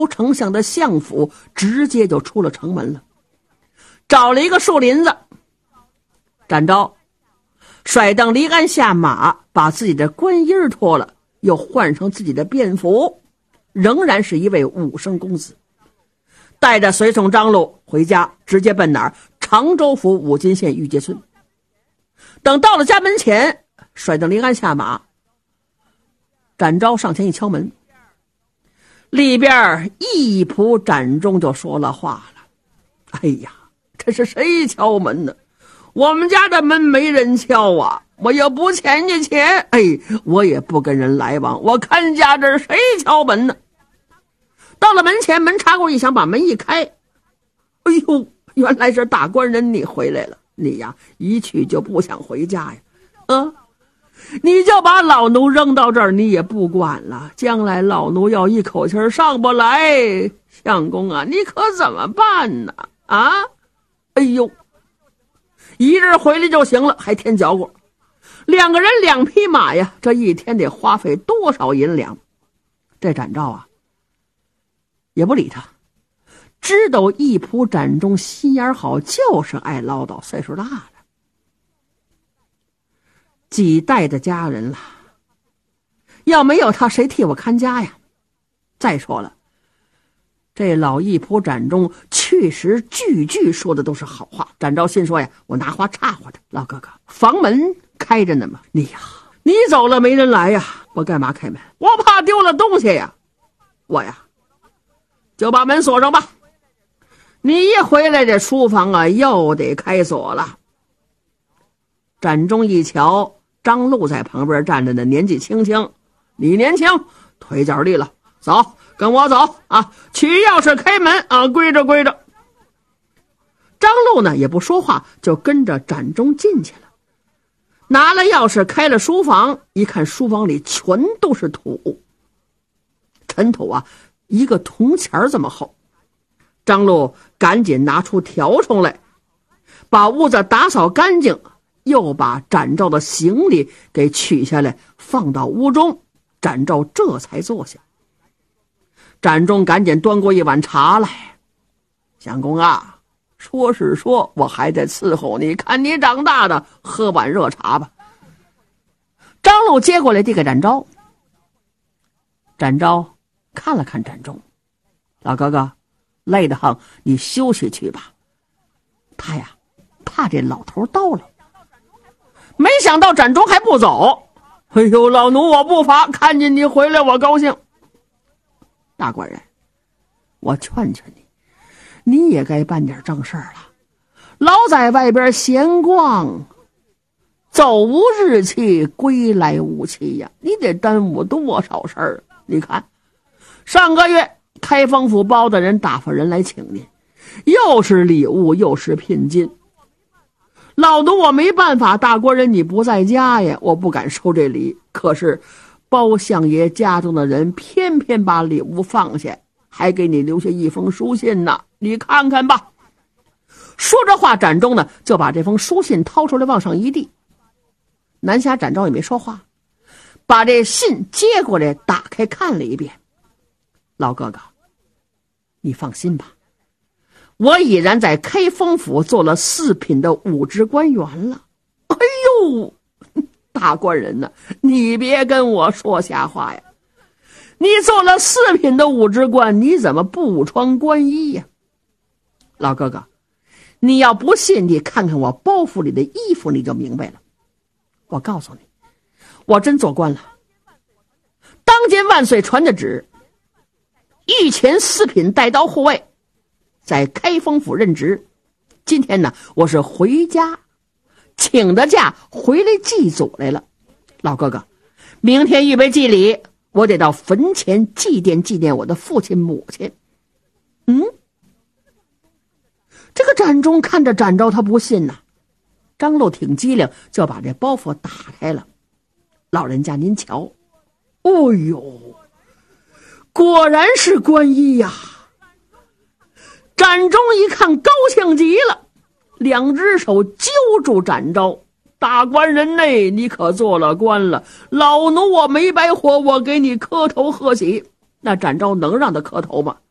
丞相的相府，直接就出了城门了，找了一个树林子。展昭甩蹬离鞍下马，把自己的官衣脱了，又换成自己的便服，仍然是一位武生公子，带着随从张禄回家，直接奔哪儿？常州府武金县玉阶村。等到了家门前，甩蹬离鞍下马，展昭上前一敲门，里边一仆展中就说了话了：哎呀，这是谁敲门呢？我们家的门没人敲啊，我也不欠你钱，我也不跟人来往，我看家这谁敲门呢？到了门前，门插过一响，把门一开，哎呦，原来是大官人你回来了。你呀，一去就不想回家呀，你就把老奴扔到这儿，你也不管了，将来老奴要一口气上不来，相公啊，你可怎么办呢？哎呦，一日回来就行了，还添脚果，2个人2匹马呀，这一天得花费多少银两？这展昭啊也不理他，知道一仆展中心眼好，就是爱唠叨，岁数大了，几代的家人了，要没有他谁替我看家呀？再说了，这老一仆展中确实句句说的都是好话。展昭心说呀，我拿话插话他，老哥哥，房门开着呢吗？你走了没人来呀，我干嘛开门？我怕丢了东西呀，我呀就把门锁上吧。你一回来，这书房啊又得开锁了。展中一瞧，张禄在旁边站着呢，年纪轻轻，你年轻，腿脚利了，走，跟我走啊，取钥匙开门啊，归着归着。张禄呢也不说话，就跟着展中进去了，拿了钥匙开了书房，一看书房里全都是土，尘土啊，一个铜钱这么厚。张禄赶紧拿出笤帚来，把屋子打扫干净，又把展昭的行李给取下来放到屋中，展昭这才坐下。展中赶紧端过一碗茶来，相公啊，说是说，我还在伺候你，看你长大的，喝碗热茶吧。张禄接过来递给展昭，展昭看了看展中，老哥哥累得很，你休息去吧。他呀怕这老头叨了，没想到展中还不走。哎呦，老奴我不罚，看见你回来我高兴。大官人，我劝劝你，你也该办点正事了，老在外边闲逛，走无日期，归来无期呀，你得耽误多少事儿？你看上个月开封府包大人打发人来请您，又是礼物又是聘金，老奴我没办法，大官人你不在家呀，我不敢收这礼。可是包相爷家中的人偏偏把礼物放下，还给你留下一封书信呢，你看看吧。说着话，展中呢就把这封书信掏出来往上一递，南侠展昭也没说话，把这信接过来打开看了一遍。老哥哥，你放心吧，我已然在开封府做了4品的武职官员了。哎呦，大官人呢，你别跟我说瞎话呀，你做了4品的武职官，你怎么不穿官衣呀？老哥哥，你要不信，你看看我包袱里的衣服，你就明白了。我告诉你，我真做官了，当今万岁传的旨，御前4品带刀护卫，在开封府任职。今天呢，我是回家请的假回来祭祖来了。老哥哥，明天预备祭礼，我得到坟前祭奠祭奠我的父亲母亲。这个展中看着展昭，他不信呐。张禄挺机灵，就把这包袱打开了。老人家您瞧，哦呦，果然是官衣呀！展中一看高兴极了，2只手揪住展昭，大官人内，你可做了官了，老奴我没白活，我给你磕头贺喜。那展昭能让他磕头吗？